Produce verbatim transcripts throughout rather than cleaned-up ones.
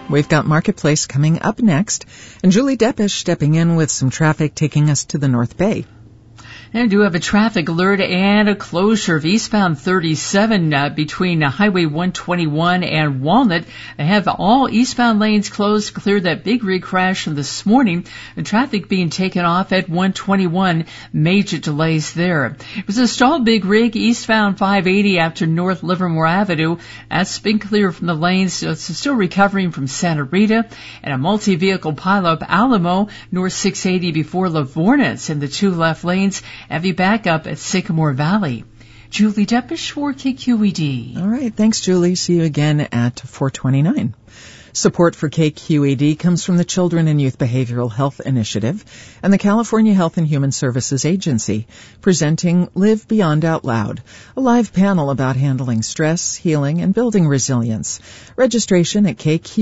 We've got Marketplace coming up next, and Julie Deppish stepping in with some traffic taking us to the North Bay. And I do have a traffic alert and a closure of eastbound thirty-seven uh, between uh, Highway one twenty-one and Walnut. They have all eastbound lanes closed to clear that big rig crash from this morning. The traffic being taken off at one twenty-one. Major delays there. It was a stalled big rig eastbound five eighty after North Livermore Avenue. That's been clear from the lanes. So it's still recovering from Santa Rita. And a multi-vehicle pileup Alamo, North six eighty before Livorno in the two left lanes. Heavy backup at Sycamore Valley. Julie Deppish for K Q E D. All right. Thanks, Julie. See you again at four twenty-nine. Support for K Q E D comes from the Children and Youth Behavioral Health Initiative and the California Health and Human Services Agency, presenting Live Beyond Out Loud, a live panel about handling stress, healing, and building resilience. Registration at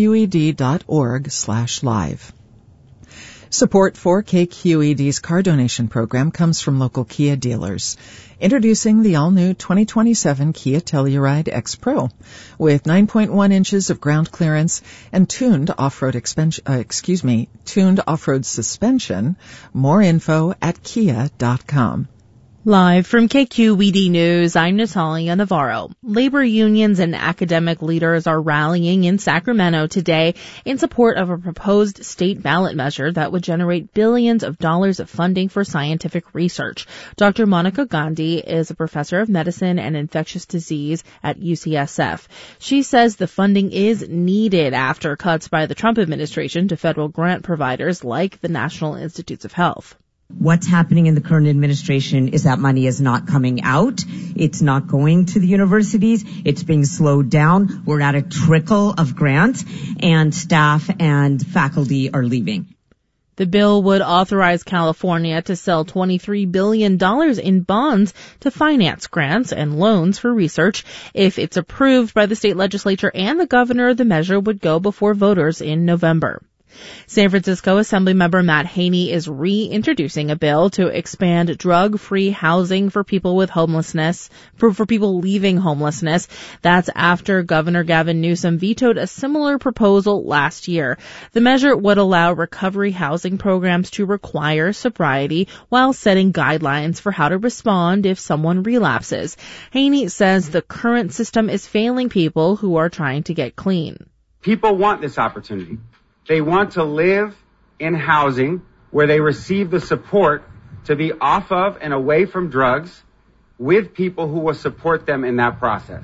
kqed.org slash live. Support for K Q E D's car donation program comes from local Kia dealers. Introducing the all-new twenty twenty-seven Kia Telluride X Pro with nine point one inches of ground clearance and tuned off-road expen- uh, excuse me, tuned off-road suspension. More info at kia dot com. Live from K Q E D News, I'm Natalia Navarro. Labor unions and academic leaders are rallying in Sacramento today in support of a proposed state ballot measure that would generate billions of dollars of funding for scientific research. Doctor Monica Gandhi is a professor of medicine and infectious disease at U C S F. She says the funding is needed after cuts by the Trump administration to federal grant providers like the National Institutes of Health. What's happening in the current administration is that money is not coming out. It's not going to the universities. It's being slowed down. We're at a trickle of grants, and staff and faculty are leaving. The bill would authorize California to sell twenty-three billion dollars in bonds to finance grants and loans for research. If it's approved by the state legislature and the governor, the measure would go before voters in November. San Francisco Assemblymember Matt Haney is reintroducing a bill to expand drug-free housing for people with homelessness, for, for people leaving homelessness. That's after Governor Gavin Newsom vetoed a similar proposal last year. The measure would allow recovery housing programs to require sobriety while setting guidelines for how to respond if someone relapses. Haney says the current system is failing people who are trying to get clean. People want this opportunity. They want to live in housing where they receive the support to be off of and away from drugs with people who will support them in that process.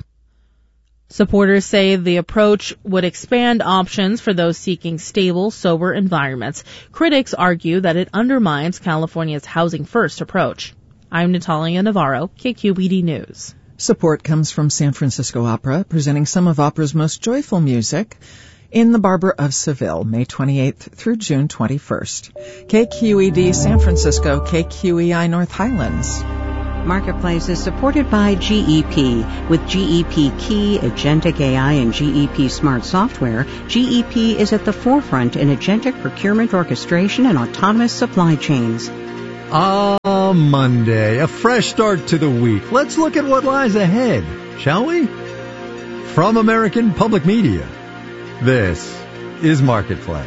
Supporters say the approach would expand options for those seeking stable, sober environments. Critics argue that it undermines California's Housing First approach. I'm Natalia Navarro, K Q E D News. Support comes from San Francisco Opera, presenting some of opera's most joyful music in the Barber of Seville, May twenty-eighth through June twenty-first. K Q E D San Francisco, K Q E I North Highlands. Marketplace is supported by G E P. With G E P Key, Agentic A I, and G E P Smart Software, G E P is at the forefront in agentic procurement orchestration and autonomous supply chains. Ah, Monday, a fresh start to the week. Let's look at what lies ahead, shall we? From American Public Media, this is Marketplace.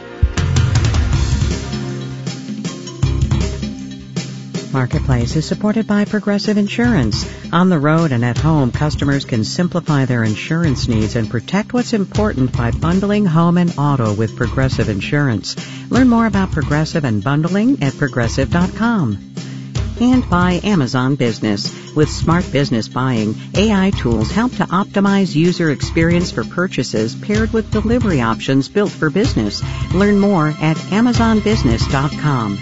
Marketplace is supported by Progressive Insurance. On the road and at home, customers can simplify their insurance needs and protect what's important by bundling home and auto with Progressive Insurance. Learn more about Progressive and bundling at progressive dot com. And by Amazon Business. With smart business buying, A I tools help to optimize user experience for purchases paired with delivery options built for business. Learn more at amazon business dot com.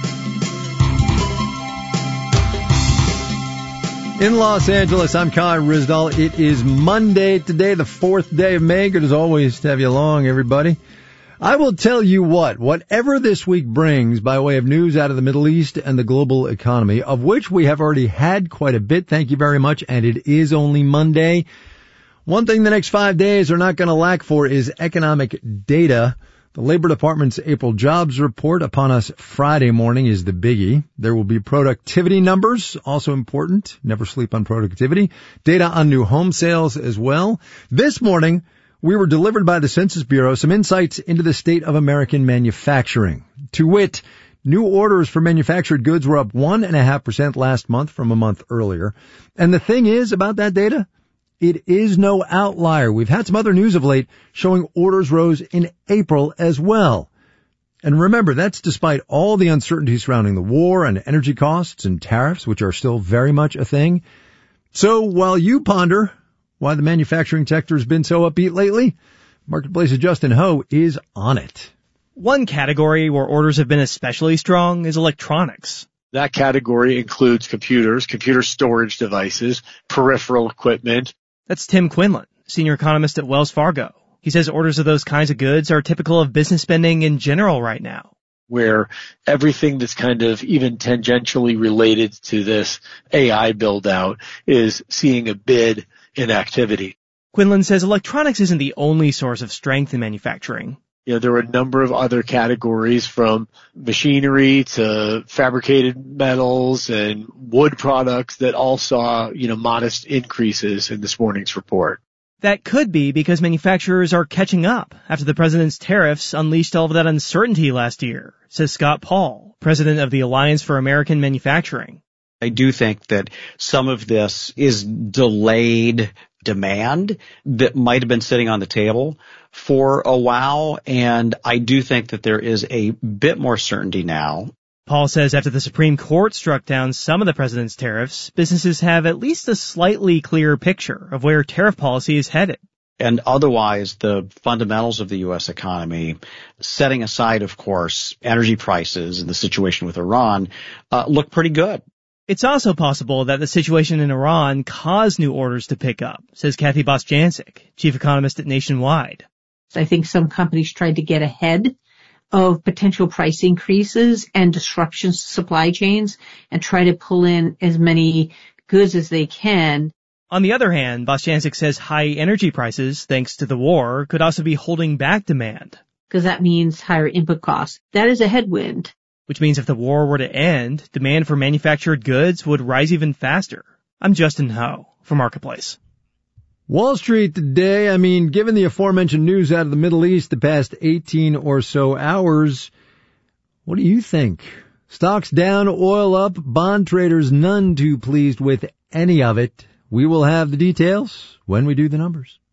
In Los Angeles, I'm Kai Rizdal. It is Monday today, the fourth day of May. Good as always to have you along, everybody. I will tell you what, whatever this week brings by way of news out of the Middle East and the global economy, of which we have already had quite a bit, thank you very much, and it is only Monday. One thing the next five days are not going to lack for is economic data. The Labor Department's April jobs report upon us Friday morning is the biggie. There will be productivity numbers, also important. Never sleep on productivity. Data on new home sales as well. This morning, we were delivered by the Census Bureau some insights into the state of American manufacturing. To wit, new orders for manufactured goods were up one point five percent last month from a month earlier. And the thing is about that data, it is no outlier. We've had some other news of late showing orders rose in April as well. And remember, that's despite all the uncertainty surrounding the war and energy costs and tariffs, which are still very much a thing. So while you ponder why the manufacturing sector has been so upbeat lately, Marketplace's Justin Ho is on it. One category where orders have been especially strong is electronics. That category includes computers, computer storage devices, peripheral equipment. That's Tim Quinlan, senior economist at Wells Fargo. He says orders of those kinds of goods are typical of business spending in general right now, where everything that's kind of even tangentially related to this A I build out is seeing a bid in activity. Quinlan says electronics isn't the only source of strength in manufacturing. You know, there were a number of other categories, from machinery to fabricated metals and wood products, that all saw, you know, modest increases in this morning's report. That could be because manufacturers are catching up after the president's tariffs unleashed all of that uncertainty last year, says Scott Paul, president of the Alliance for American Manufacturing. I do think that some of this is delayed demand that might have been sitting on the table for a while, and I do think that there is a bit more certainty now. Paul says after the Supreme Court struck down some of the president's tariffs, businesses have at least a slightly clearer picture of where tariff policy is headed. And otherwise, the fundamentals of the U S economy, setting aside, of course, energy prices and the situation with Iran, uh, look pretty good. It's also possible that the situation in Iran caused new orders to pick up, says Kathy Bostjancic, chief economist at Nationwide. I think some companies tried to get ahead of potential price increases and disruptions to supply chains and try to pull in as many goods as they can. On the other hand, Bostjancic says high energy prices, thanks to the war, could also be holding back demand. Because that means higher input costs. That is a headwind. Which means if the war were to end, demand for manufactured goods would rise even faster. I'm Justin Ho for Marketplace. Wall Street today, I mean, given the aforementioned news out of the Middle East the past eighteen or so hours, what do you think? Stocks down, oil up, bond traders none too pleased with any of it. We will have the details when we do the numbers.